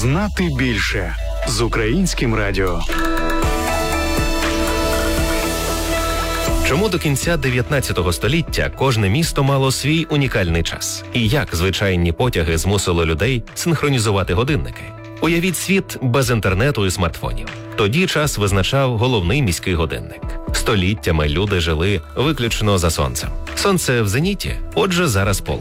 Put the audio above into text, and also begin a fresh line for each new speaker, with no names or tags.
Знати більше з Українським радіо.
Чому до кінця 19 століття кожне місто мало свій унікальний час? І як звичайні потяги змусили людей синхронізувати годинники? Уявіть світ без інтернету і смартфонів. Тоді час визначав головний міський годинник. Століттями люди жили виключно за сонцем. Сонце в зеніті, отже зараз полудень.